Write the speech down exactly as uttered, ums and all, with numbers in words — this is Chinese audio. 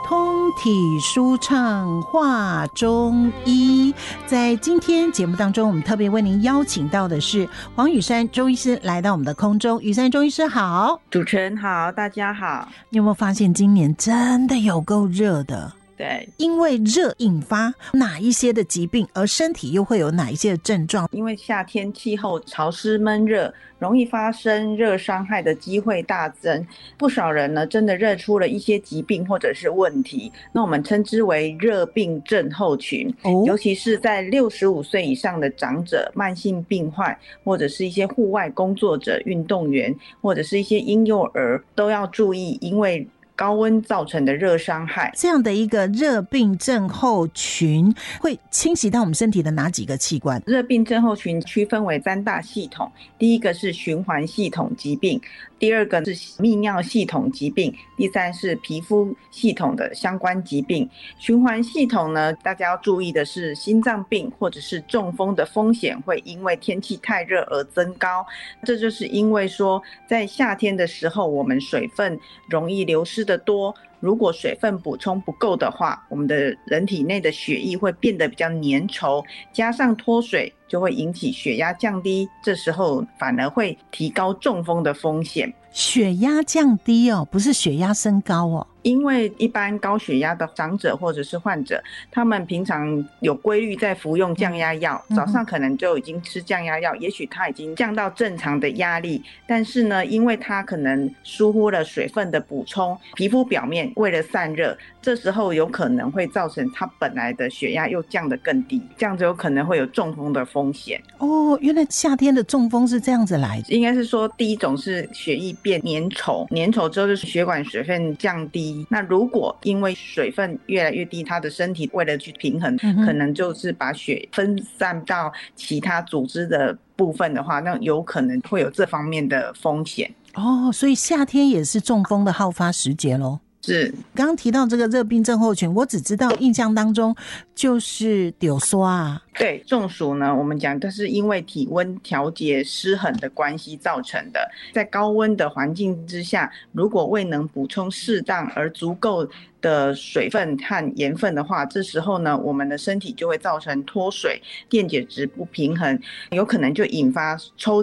通体舒畅话中医。在今天节目当中，我们特别为您邀请到的是黄雨珊中医师来到我们的空中。雨珊中医师好。 主持人好，大家好。 你有没有发现今年真的有够热的？ 对， 因为热引发哪一些的疾病，而身体又会有哪一些的症状？ 因为夏天气候潮湿闷热，容易发生热伤害的机会大增，不少人呢真的热出了一些疾病或者是问题，那我们称之为热病症候群、哦、尤其是在六十五岁以上的长者、慢性病患，或者是一些户外工作者、运动员，或者是一些婴幼儿都要注意，因为高温造成的热伤害。 这样的一个热病症候群会侵袭到我们身体的哪几个器官？ 热病症候群区分为三大系统，第一个是循环系统疾病，第二个是泌尿系统疾病，第三是皮肤系统的相关疾病。循环系统呢，大家要注意的是心脏病或者是中风的风险会因为天气太热而增高，这就是因为说在夏天的时候我们水分容易流失的多，如果水分补充不够的话，我们的人体内的血液会变得比较粘稠，加上脱水就会引起血压降低，这时候反而会提高中风的风险。 血压降低哦，不是血压升高哦。 因为一般高血压的长者或者是患者，他们平常有规律在服用降压药，早上可能就已经吃降压药，也许他已经降到正常的压力，但是呢，因为他可能疏忽了水分的补充，皮肤表面为了散热，这时候有可能会造成他本来的血压又降得更低，这样子有可能会有中风的风险。 哦，原来夏天的中风是这样子来的。 应该是说第一种是血液变粘稠，粘稠之后就是血管水分降低，那如果因为水分越来越低，他的身体为了去平衡、嗯、可能就是把血分散到其他组织的部分的话，那有可能会有这方面的风险。 哦，所以夏天也是中风的好发时节咯。 是， 刚刚提到这个热病症候群，我只知道印象当中就是丢刷啊。 对，中暑呢，我们讲它是因为体温调节失衡的关系造成的。在高温的环境之下，如果未能补充适当而足够的水分和盐分的话，这时候呢，我们的身体就会造成脱水、电解质不平衡，有可能就引发抽